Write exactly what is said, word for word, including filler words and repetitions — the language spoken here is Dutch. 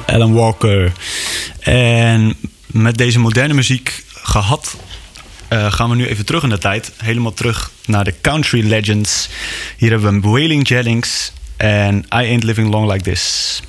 Alan Walker. En met deze moderne muziek gehad, uh, gaan we nu even terug in de tijd. Helemaal terug naar de country legends. Hier hebben we Waylon Jennings en I Ain't Living Long Like This.